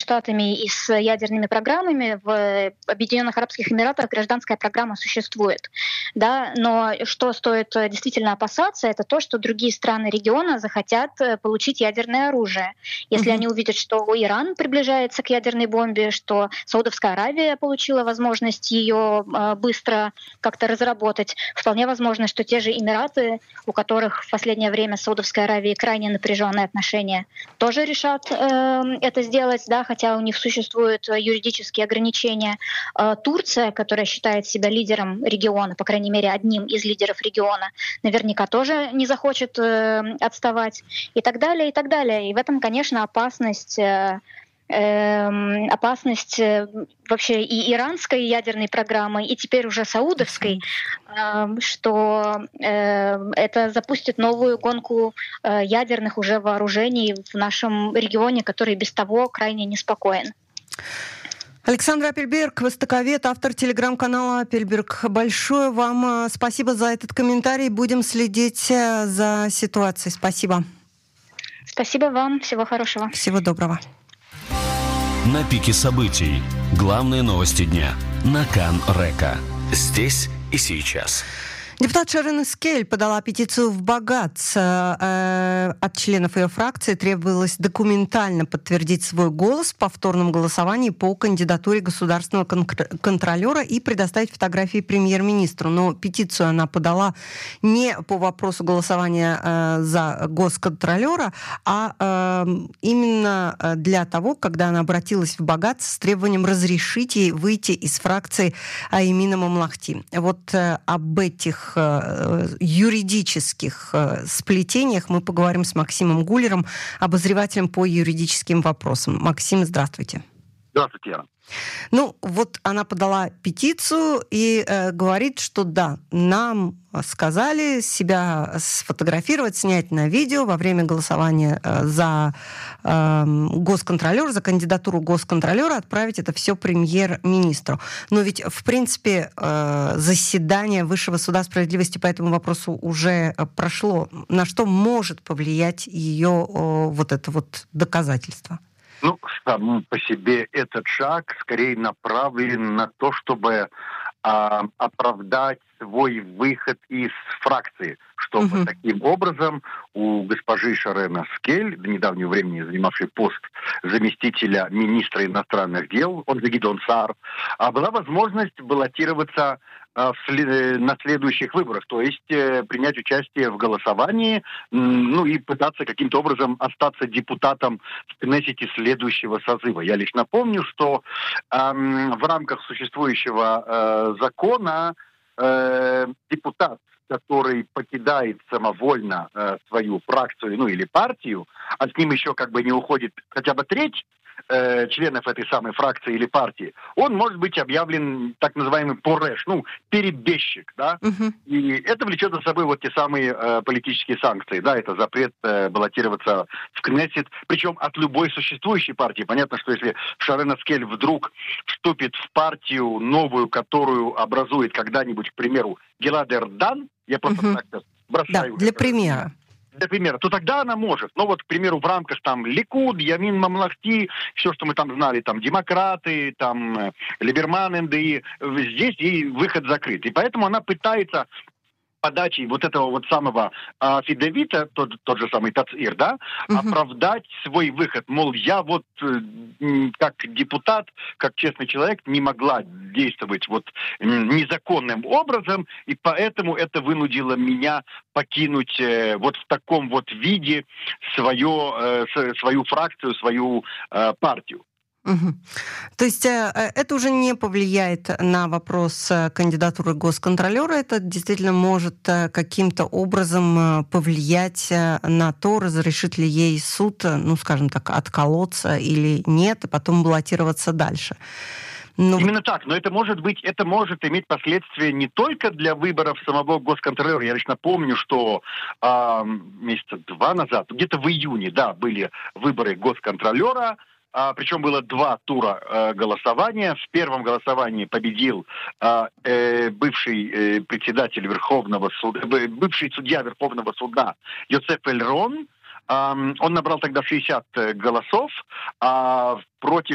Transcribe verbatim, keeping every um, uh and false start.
Штатами и с ядерными программами в Объединенных Арабских Эмиратах гражданская программа существует. Да? Но что стоит действительно опасаться, это то, что другие страны региона захотят получить ядерное оружие. Если Мгм. они увидят, что Иран приближается к ядерной бомбе, что Саудовская Аравия получила возможность ее э, быстро как-то разработать, вполне возможно, что те же Эмираты, у которых в последнее время с Саудовской Аравией крайне напряженные отношения, тоже решат э, это сделать, да, хотя у них существуют юридические ограничения. Э, Турция, которая считает себя лидером региона, по крайней мере, одним из лидеров региона, наверняка тоже не захочет э, отставать, и так далее, и так далее. И в этом, конечно, опасность э, эм, опасность э, вообще и иранской ядерной программы, и теперь уже саудовской, эм, что э, это запустит новую гонку э, ядерных уже вооружений в нашем регионе, который без того крайне неспокоен. Александра Апельберг, востоковед, автор телеграм-канала Апельберг. Большое вам э, спасибо за этот комментарий. Будем следить э, за ситуацией. Спасибо. Спасибо вам. Всего хорошего. Всего доброго. На пике событий. Главные новости дня. На Кан-Река. Здесь и сейчас. Депутат Шарен Эскель подала петицию в Багац. Э, от членов ее фракции требовалось документально подтвердить свой голос в повторном голосовании по кандидатуре государственного кон- контролера и предоставить фотографии премьер-министру. Но петицию она подала не по вопросу голосования э, за госконтролера, а э, именно для того, когда она обратилась в Багац с требованием разрешить ей выйти из фракции Аймина Мамлахти. Вот э, об этих юридических сплетениях мы поговорим с Максимом Гулером, обозревателем по юридическим вопросам. Максим, здравствуйте. Здравствуйте, Яна. Ну, вот она подала петицию и э, говорит, что да, нам сказали себя сфотографировать, снять на видео во время голосования э, за э, госконтролера, за кандидатуру госконтролера, отправить это все премьер-министру. Но ведь, в принципе, э, заседание Высшего суда справедливости по этому вопросу уже прошло. На что может повлиять ее э, вот это вот доказательство? Ну, сам по себе этот шаг скорее направлен на то, чтобы а, оправдать свой выход из фракции, чтобы Мгм. таким образом у госпожи Шарен Эскель, до недавнего времени занимавшей пост заместителя министра иностранных дел, он же Гидеон Саар, а, была возможность баллотироваться а, в след- на следующих выборах, то есть э, принять участие в голосовании, м, ну и пытаться каким-то образом остаться депутатом в Кнессете следующего созыва. Я лишь напомню, что эм, в рамках существующего э, закона э, депутат, который покидает самовольно э, свою фракцию, ну или партию, а с ним еще как бы не уходит хотя бы треть э, членов этой самой фракции или партии, он может быть объявлен так называемый пореш, ну, перебежчик, да, Мгм. и это влечет за собой вот те самые э, политические санкции, да, это запрет э, баллотироваться в Кнессет, причем от любой существующей партии. Понятно, что если Шарен Эскель вдруг вступит в партию новую, которую образует когда-нибудь, к примеру, Гилад Эрдан, я просто Мгм. так сейчас Да, бросаю. для это, примера. Для примера, то тогда она может. Но вот, к примеру, в рамках там Ликуд, Ямин Мамлахти, все, что мы там знали, там демократы, там э, Либерман, эн дэ и, э, здесь ей выход закрыт. И поэтому она пытается подачей вот этого вот самого а, Фидевита, тот, тот же самый Тацир, да, Мгм. оправдать свой выход. Мол, я вот э, м, как депутат, как честный человек не могла действовать вот м, незаконным образом, и поэтому это вынудило меня покинуть э, вот в таком вот виде свое, э, с- свою фракцию, свою э, партию. Мгм. То есть э, э, это уже не повлияет на вопрос э, кандидатуры госконтролера. Это действительно может э, каким-то образом э, повлиять э, на то, разрешит ли ей суд, э, ну, скажем так, отколоться или нет, и потом баллотироваться дальше. Ну, Именно так, но это может быть, это может иметь последствия не только для выборов самого госконтролера. Я лишь напомню, что а, месяца два назад, где-то в июне, да, были выборы госконтролера. А, причем было два тура э, голосования. В первом голосовании победил а, э, бывший э, председатель Верховного суда, э, бывший судья Верховного суда Йосеф Эльрон. А, он набрал тогда шестьдесят голосов, а против